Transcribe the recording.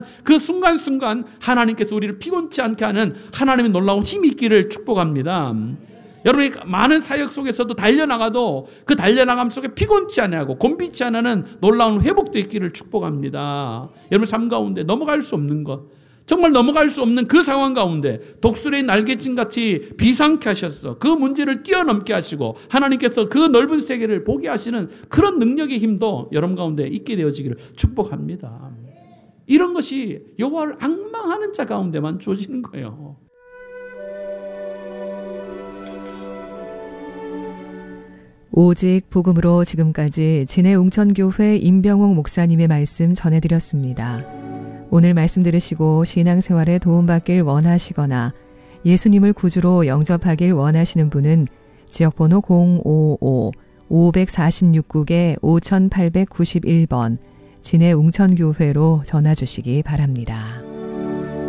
그 순간순간 하나님께서 우리를 피곤치 않게 하는 하나님의 놀라운 힘이 있기를 축복합니다. 여러분이 많은 사역 속에서도 달려나가도 그 달려나감 속에 피곤치 않아하고 곤비치 않아하는 놀라운 회복도 있기를 축복합니다. 여러분 삶 가운데 넘어갈 수 없는 것, 정말 넘어갈 수 없는 그 상황 가운데 독수리의 날개짓같이 비상케 하셔서 그 문제를 뛰어넘게 하시고 하나님께서 그 넓은 세계를 보게 하시는 그런 능력의 힘도 여러분 가운데 있게 되어지기를 축복합니다. 이런 것이 여호와를 앙망하는 자 가운데만 주어지는 거예요. 오직 복음으로 지금까지 진해웅천교회 임병옥 목사님의 말씀 전해드렸습니다. 오늘 말씀 들으시고 신앙생활에 도움받길 원하시거나 예수님을 구주로 영접하길 원하시는 분은 지역번호 055-546국에 5891번 진해웅천교회로 전화주시기 바랍니다.